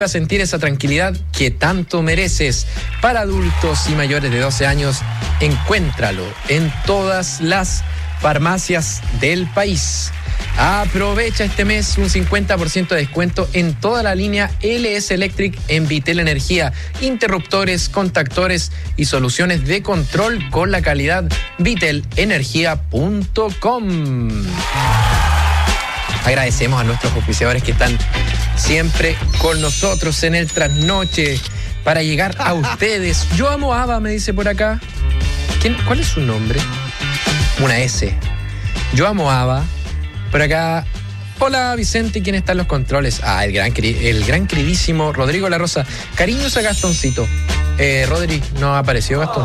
A sentir esa tranquilidad que tanto mereces. Para adultos y mayores de 12 años, encuéntralo en todas las farmacias del país. Aprovecha este mes un 50% de descuento en toda la línea LS Electric en Vitel Energía, interruptores, contactores y soluciones de control con la calidad vitelenergia.com. Agradecemos a nuestros auspiciadores que están siempre con nosotros en el trasnoche para llegar a ustedes. Yo amo a ABBA, me dice por acá. ¿Cuál es su nombre? Una S. Yo amo a ABBA. Por acá. Hola Vicente, ¿quién está en los controles? El gran queridísimo Rodrigo La Rosa. Cariños a Gastoncito. Rodri, ¿no apareció Gastón?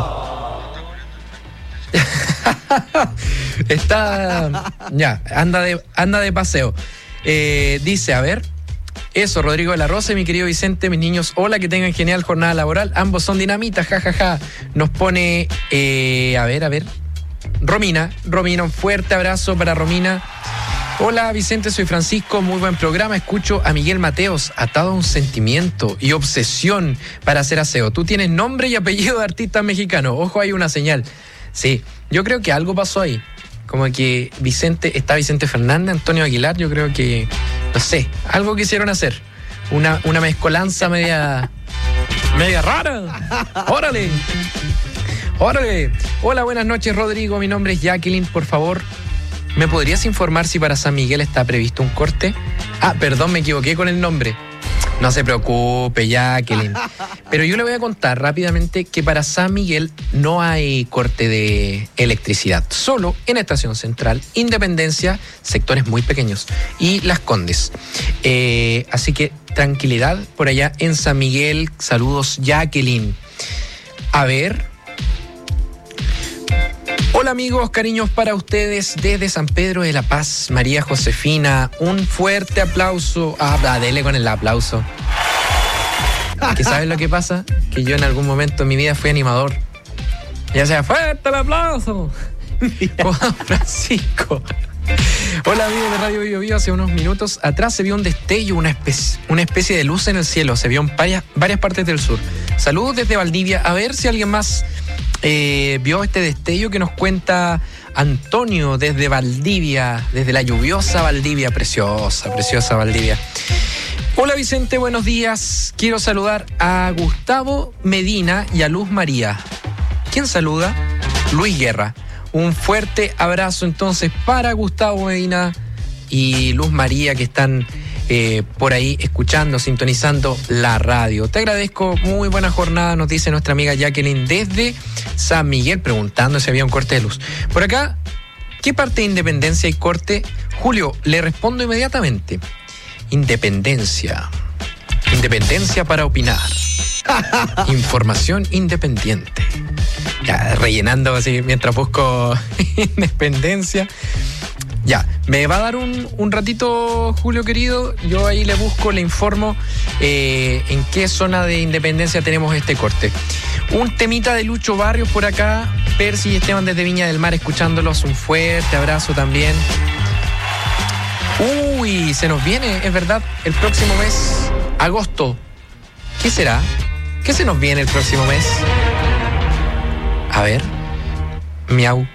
Está. Ya, anda de paseo. Dice, a ver. Eso, Rodrigo de la Rosa y mi querido Vicente, mis niños, hola, que tengan genial jornada laboral. Ambos son dinamitas, jajaja. Nos pone, a ver. Romina, un fuerte abrazo para Romina. Hola Vicente, soy Francisco, muy buen programa. Escucho a Miguel Mateos, atado a un sentimiento y obsesión para hacer aseo. Tú tienes nombre y apellido de artista mexicano. Ojo, hay una señal. Sí, yo creo que algo pasó ahí. Como que está Vicente Fernández, Antonio Aguilar, yo creo que, no sé, algo quisieron hacer. Una mezcolanza media rara. ¡Órale! Hola, buenas noches, Rodrigo. Mi nombre es Jacqueline. Por favor, ¿me podrías informar si para San Miguel está previsto un corte? Perdón, me equivoqué con el nombre. No se preocupe, Jacqueline. Pero yo le voy a contar rápidamente que para San Miguel no hay corte de electricidad. Solo en Estación Central, Independencia, sectores muy pequeños, y Las Condes. Así que tranquilidad por allá en San Miguel. Saludos, Jacqueline. A ver. Hola amigos, cariños para ustedes desde San Pedro de la Paz, María Josefina, un fuerte aplauso. Dele con el aplauso. ¿Que sabes lo que pasa? Que yo en algún momento en mi vida fui animador. Ya sea, fuerte el aplauso. Juan Francisco. Hola amigos de Radio Bio Bio, hace unos minutos atrás se vio un destello, una especie de luz en el cielo, se vio en varias partes del sur. Saludos desde Valdivia, a ver si alguien más vio este destello que nos cuenta Antonio desde Valdivia, desde la lluviosa Valdivia, preciosa Valdivia. Hola Vicente, buenos días. Quiero saludar a Gustavo Medina y a Luz María. ¿Quién saluda? Luis Guerra. Un fuerte abrazo entonces para Gustavo Medina y Luz María que están por ahí escuchando, sintonizando la radio. Te agradezco, muy buena jornada, nos dice nuestra amiga Jacqueline desde San Miguel, preguntando si había un corte de luz. Por acá, ¿qué parte de Independencia hay corte? Julio, le respondo inmediatamente. Independencia para opinar. Información independiente. Ya, rellenando así mientras busco Independencia. Ya, me va a dar un ratito, Julio querido. Yo ahí le busco, le informo en qué zona de Independencia tenemos este corte. Un temita de Lucho Barrios por acá. Percy y Esteban desde Viña del Mar escuchándolos. Un fuerte abrazo también. Uy, se nos viene, es verdad, el próximo mes, agosto. ¿Qué será? ¿Qué se nos viene el próximo mes? A ver. Miau.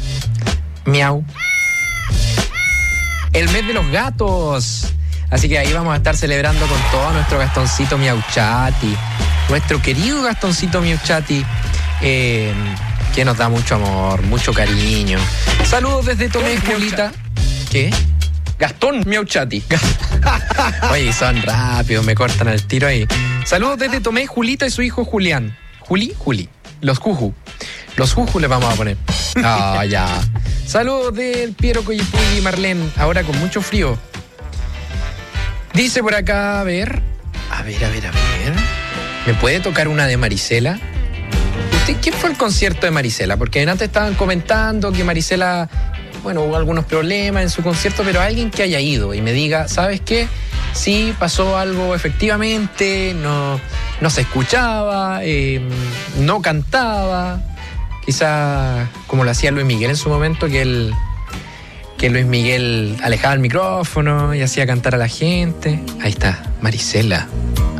El mes de los gatos. Así que ahí vamos a estar celebrando con todo nuestro Gastoncito Miauchati. Nuestro querido Gastoncito Miauchati, que nos da mucho amor, mucho cariño. Saludos desde Tomé, Julita. ¿Qué? Gastón Miauchati. Oye, son rápidos, me cortan el tiro ahí. Saludos desde Tomé, Julita y su hijo Julián. Juli. Los Juju le vamos a poner. Ya. Saludos del Piero Coyipuy y Marlene, ahora con mucho frío. Dice por acá, a ver. ¿Me puede tocar una de Marisela? ¿Qué fue el concierto de Marisela? Porque antes estaban comentando que Marisela, hubo algunos problemas en su concierto, pero alguien que haya ido y me diga, ¿sabes qué? Sí, pasó algo efectivamente, no se escuchaba, no cantaba. Quizá como lo hacía Luis Miguel en su momento, que Luis Miguel alejaba el micrófono y hacía cantar a la gente. Ahí está, Marisela.